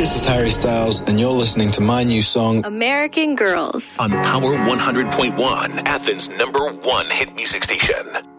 this is Harry Styles, and you're listening to my new song, American Girls, on Power 100.1, Athens' #1 hit music station.